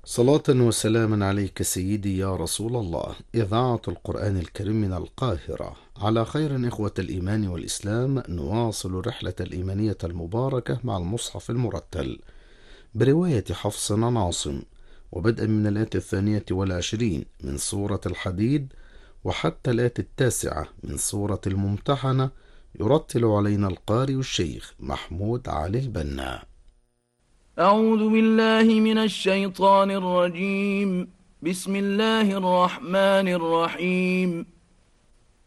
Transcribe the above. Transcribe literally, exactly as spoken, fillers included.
صلاة وسلاما عليك سيدي يا رسول الله. إذاعة القرآن الكريم من القاهرة، على خير إخوة الإيمان والإسلام. نواصل رحلة الإيمانية المباركة مع المصحف المرتل برواية حفص عن عاصم، وبدءا من الآية الثانية والعشرين من سورة الحديد وحتى الآية التاسعة من سورة الممتحنة. يرتل علينا القارئ الشيخ محمود علي البنا. أعوذ بالله من الشيطان الرجيم. بسم الله الرحمن الرحيم.